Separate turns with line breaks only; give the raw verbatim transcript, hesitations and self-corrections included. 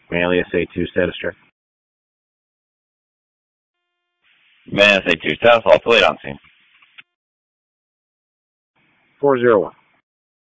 Manly S A two status check.
Man S A two status, all to late on scene.
four zero one.